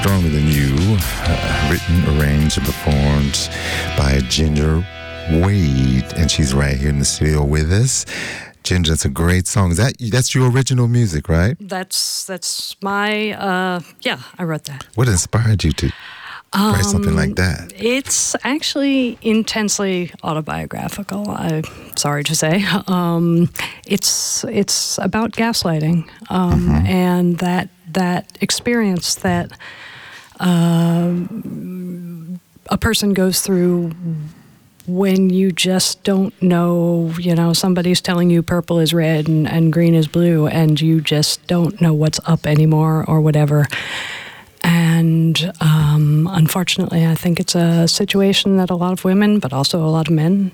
Stronger Than You, written, arranged, and performed by Ginger Wade, and she's right here in the studio with us. Ginger, that's a great song. That's your original music, right? That's my I wrote that. What inspired you to write something like that? It's actually intensely autobiographical. I'm sorry to say. It's about gaslighting, and that experience that a person goes through when you just don't know, somebody's telling you purple is red and green is blue, and you just don't know what's up anymore or whatever. And unfortunately, I think it's a situation that a lot of women, but also a lot of men,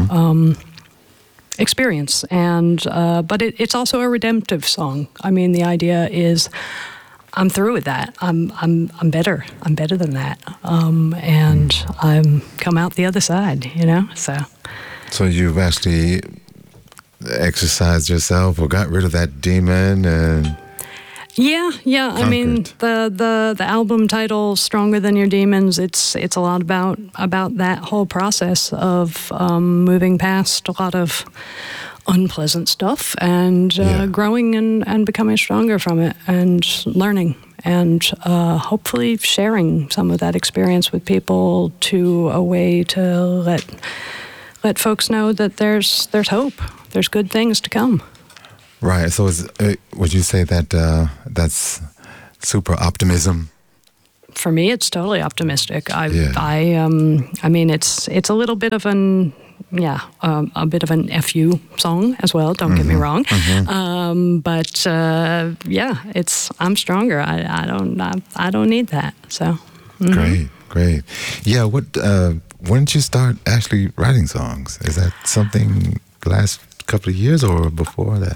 experience. And but it's also a redemptive song. I mean, the idea is, I'm through with that. I'm better. I'm better than that. And I'm come out the other side, So you've actually exercised yourself or got rid of that demon and Yeah. I mean, the album title, "Stronger Than Your Demons," it's a lot about that whole process of moving past a lot of unpleasant stuff and growing and becoming stronger from it and learning and hopefully sharing some of that experience with people to a way to let folks know that there's hope. There's good things to come. Right. So would you say that that's super optimism? For me, it's totally optimistic. I mean, it's a little bit of a bit of an FU song as well. Don't get me wrong. But I'm stronger. I don't need that. So great. Yeah. When did you start actually writing songs? Is that something last couple of years or before that?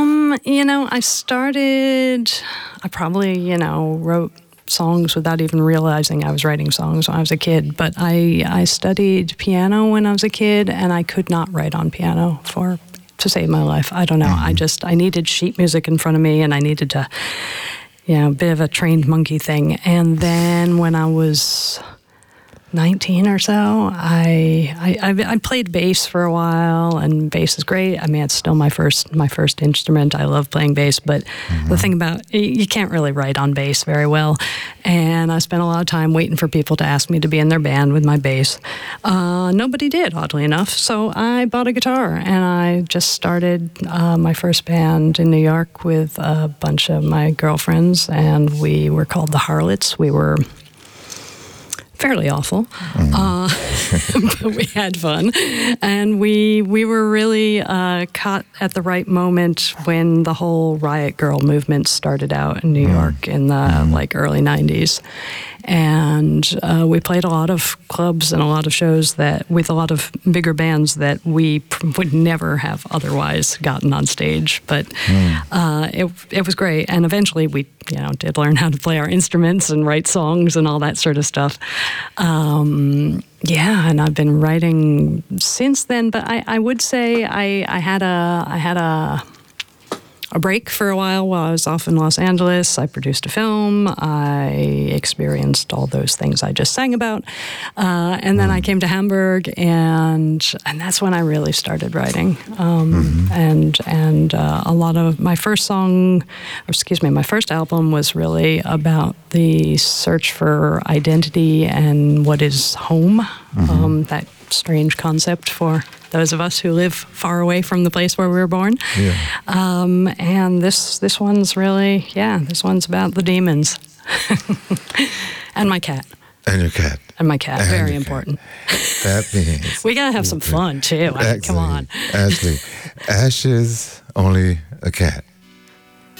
I probably wrote songs without even realizing I was writing songs when I was a kid. But I studied piano when I was a kid, and I could not write on piano to save my life. I don't know. I needed sheet music in front of me, and I needed to, a bit of a trained monkey thing. And then when I was 19 or so, I played bass for a while, and bass is great. I mean, it's still my first instrument. I love playing bass, but the thing about you can't really write on bass very well. And I spent a lot of time waiting for people to ask me to be in their band with my bass. Nobody did, oddly enough. So I bought a guitar, and I just started my first band in New York with a bunch of my girlfriends, and we were called the Harlots. We were fairly awful, but we had fun, and we were really caught at the right moment when the whole Riot Grrrl movement started out in New York in the early 90s, and we played a lot of clubs and a lot of shows with a lot of bigger bands that we would never have otherwise gotten on stage, but it was great, and eventually we did learn how to play our instruments and write songs and all that sort of stuff. And I've been writing since then, but I would say I had a break for a while I was off in Los Angeles. I produced a film. I experienced all those things I just sang about. And then I came to Hamburg, and that's when I really started writing. And a lot of my first album was really about the search for identity and what is home, that strange concept for those of us who live far away from the place where we were born. Yeah. And this one's really, this one's about the demons. And my cat. And your cat. And my cat, very important. That means... we gotta have some fun, too. I mean, come on. Actually, Ash is only a cat.